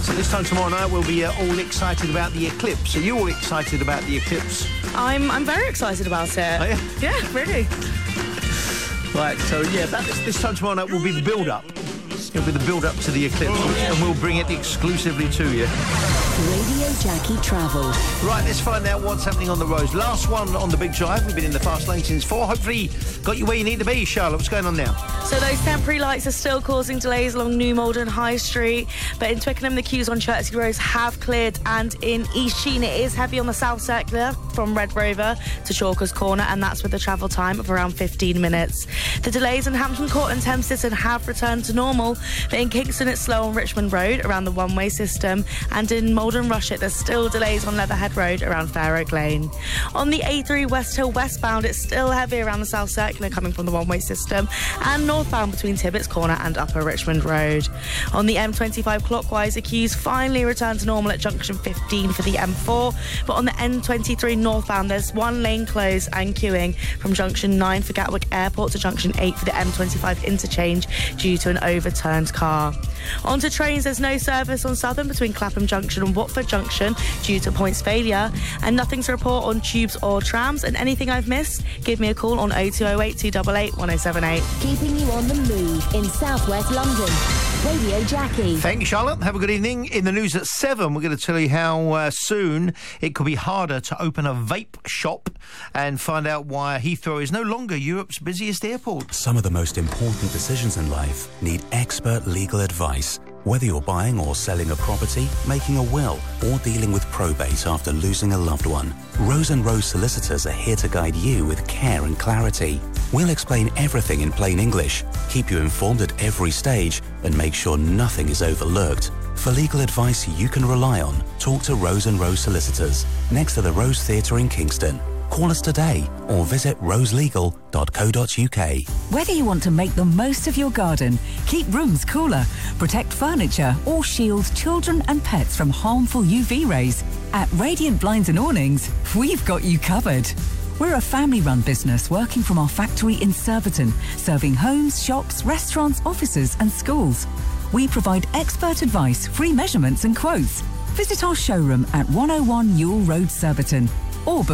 So this time tomorrow night we'll be all excited about the eclipse. Are you all excited about the eclipse? I'm very excited about it. Are you? Yeah, really. Right, so yeah, this time tomorrow night will be the build-up. It'll be the build-up to the eclipse, and we'll bring it exclusively to you. Radio Jackie Travel. Right, let's find out what's happening on the roads. Last one on the big drive. We've been in the fast lane since 4. Hopefully got you where you need to be. Charlotte, what's going on now? So those temporary lights are still causing delays along New Malden High Street, but in Twickenham the queues on Chertsey Road have cleared, and in East Sheen it is heavy on the South Circular from Red Rover to Chalkers Corner, and that's with a travel time of around 15 minutes. The delays in Hampton Court and Thames Ditton have returned to normal, but in Kingston it's slow on Richmond Road around the one-way system, and in Malden Rushet there's still delays on Leatherhead Road around Fair Oak Lane. On the A3 West Hill westbound it's still heavy around the South Circular coming from the one-way system, and northbound between Tibbets Corner and Upper Richmond Road. On the M25 clockwise the queues finally return to normal at junction 15 for the M4, but on the N23 northbound there's one lane closed and queuing from junction 9 for Gatwick Airport to junction 8 for the M25 interchange due to an overturned car. Onto trains, there's no service on Southern between Clapham Junction and Watford Junction due to points failure, and nothing to report on tubes or trams. And anything I've missed, give me a call on 0208 288 1078. Keeping you on the move in southwest London. Radio Jackie. Thank you, Charlotte. Have a good evening. In the news at 7, we're going to tell you how soon it could be harder to open a vape shop and find out why Heathrow is no longer Europe's busiest airport. Some of the most important decisions in life need expert legal advice. Whether you're buying or selling a property, making a will, or dealing with probate after losing a loved one, Rose & Rose Solicitors are here to guide you with care and clarity. We'll explain everything in plain English, keep you informed at every stage, and make sure nothing is overlooked. For legal advice you can rely on, talk to Rose & Rose Solicitors, next to the Rose Theatre in Kingston. Call us today or visit roselegal.co.uk. Whether you want to make the most of your garden, keep rooms cooler, protect furniture, or shield children and pets from harmful UV rays, at Radiant Blinds and Awnings, we've got you covered. We're a family-run business working from our factory in Surbiton, serving homes, shops, restaurants, offices and schools. We provide expert advice, free measurements and quotes. Visit our showroom at 101 Ewell Road, Surbiton, or